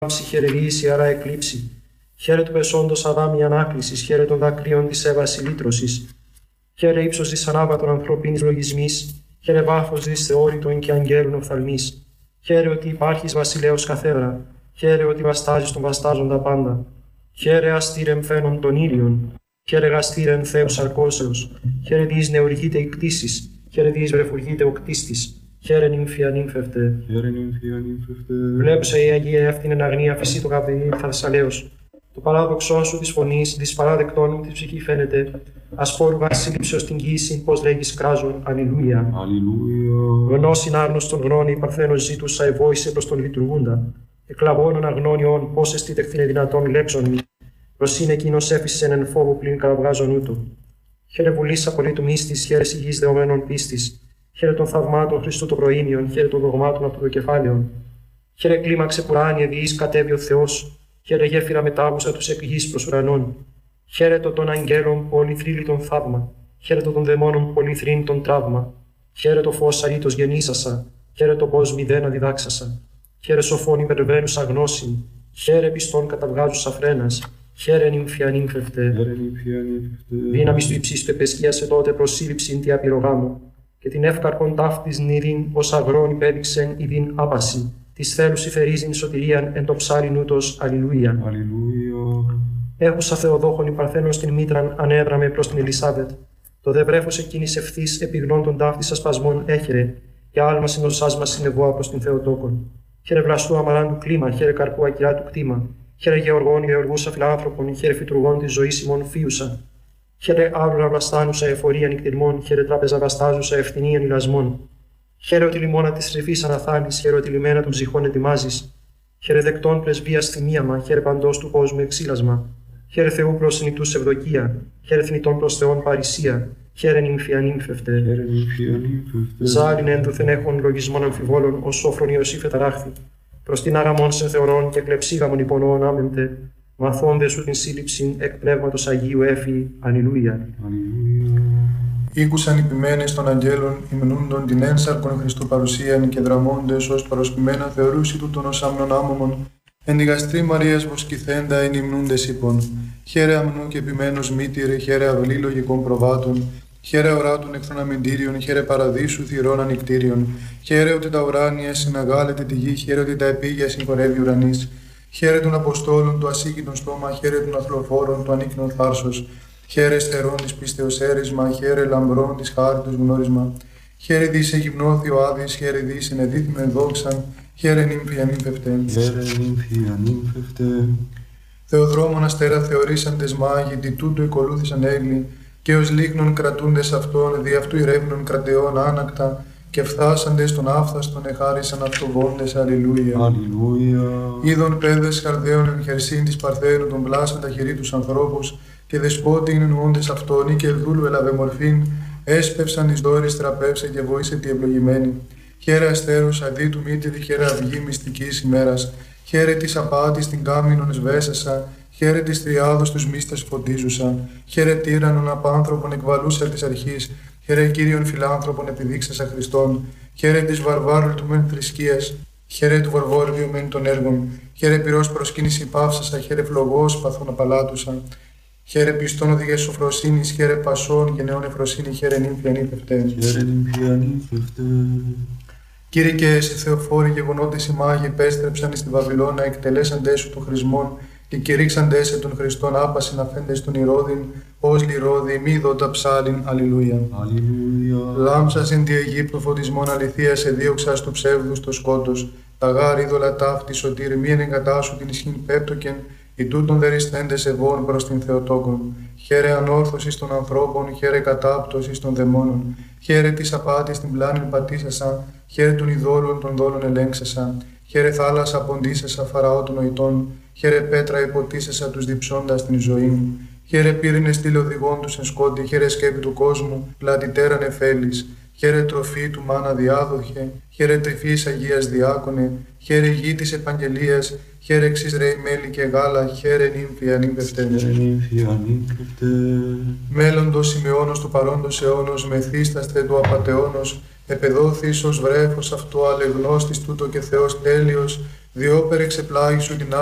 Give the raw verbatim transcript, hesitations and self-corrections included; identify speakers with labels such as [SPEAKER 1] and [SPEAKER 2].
[SPEAKER 1] χαίρε διήσει άρα εκλείψη. Χαίρε του πεσόντος Αδάμ η ανάκλησης, χαίρε των δακρύων της Εύας η λύτρωσης. Χαίρε ύψος της ανάβατων ανθρωπίνης λογισμής, χαίρε βάθος της θεώρητων και αγγέλων οφθαλμής. Χαίρε ότι υπάρχεις βασιλέος καθέδρα, χαίρε ότι βαστάζεις τον βαστάζοντα πάντα. Χαίρε αστήρεμ φαίνον των ήλιων, χαίρε γαστήρεμ Θεός αρκώσεως, χαίρε διείς νεουργείται η κτήσης, χαίρε διείς βρεφουργείται ο κτίστης. Χαίρε νύμφια νύμφευτε.
[SPEAKER 2] Χαίρε νύμφια νύμφευτε.
[SPEAKER 1] Βλέπουσα η Αγία αυτήν εν αγνία φυσί το καπδί Θαρσαλέως. Το παράδοξό σου της φωνής, της παράδεκτών μου της ψυχή φαίνεται. Ασπόρουγα σύλληψεως την γύση, πώς λέγεις κράζουν, αλληλούια.
[SPEAKER 2] Αλληλούια.
[SPEAKER 1] Γνώσιν άρνωστον γνώνη, παρθένος ζήτουσα ευόησε προς τον λειτουργούντα. Εκλαβώνων αγνώνιον, πώς εστίτεχθήνε δυνατόν λέψον μη. Προσήν εκείνος έφυσεν εν φόβο πλην καραβγάζον ούτω. Χαίρε βουλής απολύτου μύστης, χαίρε σιγής δεωμένων πίστης. Χαίρε των θαυμάτων Χριστού το προήμιον, χαίρε των δογμάτων από το κεφάλαιον. Χαίρε κλίμαξε πουράνιε διείς κατέβει ο Θεός, χαίρε γέφυρα μετάβουσα τους επί γης προς ουρανών. Χαίρε το των αγγέλων πολυθρύλιτον θαύμα, χαίρε το των δαιμόνων πολυθρύνητον τραύμα. Χαίρε το φως αρήτως γεννήσασα, χαίρε το πώς μηδένα διδάξασα. Χαίρε σοφών υπερβαίνουσα γνώσιν, χαίρε πιστών καταβγάζουσα φρένας. Χαίρε νύμφια νύμφευτε. Δύναμις του υψίστου επεσχίασε τότε προσύλληψην τι απειρογάμου. Και την εύκαρπον ταύτης νηδίν ως αγρόν υπέδειξεν ειδίν άπαση. Της θέλους υφερίζειν σωτηρίαν εν το ψάλιν ούτως αλληλούια.
[SPEAKER 2] Αλληλούια.
[SPEAKER 1] Έχουσα Θεοδόχων η Παρθένος την μήτραν ανέδραμε προς την Ελισάβετ. Το δε βρέφος εκείνης ευθύς επιγνών των ταύτης ασπασμών έχερε. Και άλμα συνοσάς μας συνεβόα προς την Θεοτόκον. Χαίρε βλαστού αμαράντου κλίμα, χαίρε καρπού ακυρά του κτήμα. Χαίρε γεωργών γεωργούσα φιλάνθρωπων, χαίρε φυτουργών της ζωής ημών φίουσα. Χαίρε άβλουρα βλαστάνουσα εφορία νυκτηρμών, χαίρε τράπεζα βαστάζουσα ευθυνίαν ηλασμών. Χαίρε ότι λιμόνα τη ρηφή αναθάλει, χαίρε ότι λιμένα των ψυχών ετοιμάζει. Χαίρε δεκτών πρεσβεία θυμίαμα, χαίρε παντό του κόσμου εξήλασμα. Χαίρε Θεού προς νητού ευδοκία, χαίρε θνητών προς Θεών παρησία. Χαίρε νύμφια νύμφευτε. Ζάλιν ένδουθεν έχων λογισμών αμφιβόλων, ω σόφρον Ιωσήφ εταράχθη. Προς την άραμον σε θεωρών και κλεψίγαμον υπονοών άμεμπτε. Μαθώντε σου την σύλληψη εκ πνεύματος Αγίου έφη. Αλληλούια.
[SPEAKER 3] Ήκουσαν οι ποιμένες των αγγέλων, υμνούντον την ένσαρκον Χριστού παρουσίαν και δραμώντες ως παροσπημένα θεωρούσι τούτον ως άμνον άμωμον. Εν η γαστρή Μαρίας βοσκηθέντα εν υμνούντες είπων. Χαίρε αμνού και ποιμένος μήτηρε, χαίρε αυλή λογικών προβάτων. Χαίρε οράτων εχθρών αμυντήριων, χαίρε παραδείσου θυρών ανικτήριων. Χαίρε ότι τα ουράνια συναγάλεται τη γη, χαίρε ότι τα επίγεια συγχωρεύει ουρανής. Χαίρε των Αποστόλων του ασύγκητον στόμα, χαίρε των αθλοφόρων του ανίκνων θάρσος. Χαίρε στερών της πίστεως έρισμα, χαίρε λαμπρών της χάριτος γνώρισμα. Χαίρε δις εγυμνώθη ο Άδης, χαίρε δις ενεδίθμεν δόξαν, χαίρε νύμφια νύμφευτε.
[SPEAKER 2] Χαίρε νύμφια νύμφευτε.
[SPEAKER 3] Θεοδρόμων αστέρα θεωρήσαντες μάγοι, τι τούτο εκολούθησαν έγκλη, και ως λίγνων κρατούντες αυτών, δι' αυτού ηρεύνων κρατεών άνακτα, και φθάσαντες των άφθαστων εχάρισαν αυτοβόντες. Αλληλούια.
[SPEAKER 2] Αλληλούια.
[SPEAKER 3] Είδων πέδες χαρδαίων εν χερσίν της Παρθένου των πλάσαν τα χειρή τους ανθρώπους, και δεσπότη είναι εννοώντες αυτόν, ή και δούλου έλαβε μορφήν, έσπευσαν εις δόρης τραπεύσε και βοήσε τη ευλογημένη. Χαίρε αστέρους αδί του μήτηρη, χαίρε αυγή μυστικής ημέρας, χαίρε της απάτης την κάμινον σβέσασα, χαίρε της τριάδος τους μίστας φωτίζουσα, χαίρε τύραννον απάνθρωπον εκβαλούσα της αρχής, χαίρε Κύριον φιλάνθρωπον επιδείξασα Χριστόν, χαίρε της βαρβάρου του μεν θρησκείας, χαίρε του βαρβόριου μεν των έργων, χαίρε πυρός προσκύνηση πάυσασα, χαίρε φλογός παθών απαλάτουσα. Χαίρε πιστών οδηγές σοφροσύνης, χαίρε πασών και νεών εφροσύνη, χαίρε νύμφια νύμφευτε.
[SPEAKER 2] Χαίρε νύμφια νύμφευτε.
[SPEAKER 3] Κύριε και εσύ Θεοφόροι γεγονότες οι μάγοι επέστρεψαν στη Βαβυλώνα, εκτελέσαντές σου των χρησμών και κηρύξαντές σε τον Χριστόν άπασιν αφέντες των Ηρώδην, ως λιρόδι μη δότα ψάλιν. Αλληλούια.
[SPEAKER 2] Αλληλούια.
[SPEAKER 3] Λάμψας εν τη Αιγύπτου φωτισμών αληθείας εδίωξας του ψεύδους το σκότος, τα γάρ είδωλα ταύτη σωτήρ μη ενεγκατάσου την ισχύν πέπτοκεν, οι τούτων δεριστέντες ευών προς την Θεοτόκον. Χαίρε ανόρθωσης των ανθρώπων, χαίρε κατάπτωσης των δαιμόνων. Χαίρε της απάτης την πλάνην πατήσασα, χαίρε των ειδόλων των δόλων ελέγξασα. Χαίρε θάλασσα ποντίσασα φαραώ των νοητών, χαίρε πέτρα υποτίσασα τους διψώντας την ζωή μου. Χαίρε πύρινες τηλεοδηγών τους εν σκότη, χαίρε σκέπη του κόσμου, πλατητέραν εφέλης. Χαίρε τροφή του μάνα διάδοχε, χαίρε τρυφής Αγίας διάκονε, χαίρε γη της επαγγελίας, χαίρε εξής ρέι μέλι και γάλα, χαίρε νύμφια νύμφευτε. Μέλλοντος σημειώνος του παρόντος αιώνος, μεθύσταστε του απατεώνος, επεδόθης ως βρέφος αυτό αλεγνώστης τούτο και Θεός τέλειος, Διόπερ εξεπλάγει σου την